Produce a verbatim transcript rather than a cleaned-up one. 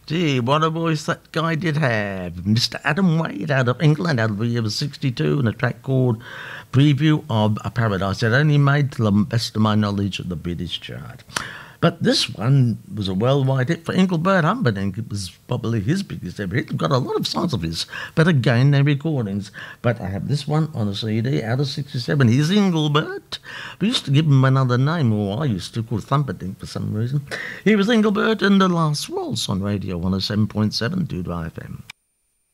Gee, what a voice that guy did have. Mister Adam Wade out of England, out of the year sixty-two, and a track called Preview of a Paradise. It only made, to the best of my knowledge, the British chart. But this one was a worldwide hit for Engelbert Humperdinck. It was probably his biggest ever hit. Got a lot of songs of his, but again, they're recordings. But I have this one on a C D out of sixty-seven. He's Engelbert. We used to give him another name, or I used to, called Thumperdinck for some reason. He was Engelbert in The Last Waltz on Radio one oh seven point seven Dudar F M.